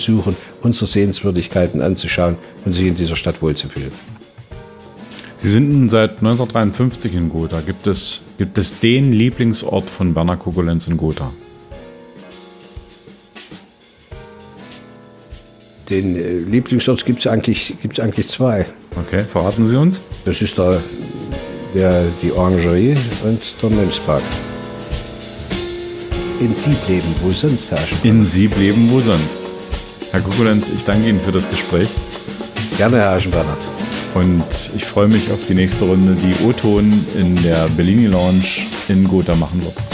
besuchen, unsere Sehenswürdigkeiten anzuschauen und sich in dieser Stadt wohlzufühlen. Sie sind seit 1953 in Gotha. Gibt es den Lieblingsort von Werner Kokolenz in Gotha? Den Lieblingsort gibt es eigentlich zwei. Okay, verraten Sie uns. Das ist die Orangerie und der Mönchspark. In Siebleben, wo sonst, Herr Aschenbrenner? In Siebleben, wo sonst. Herr Kokolenz, ich danke Ihnen für das Gespräch. Gerne, Herr Aschenbrenner. Und ich freue mich auf die nächste Runde, die O-Ton in der Bellini Lounge in Gotha machen wird.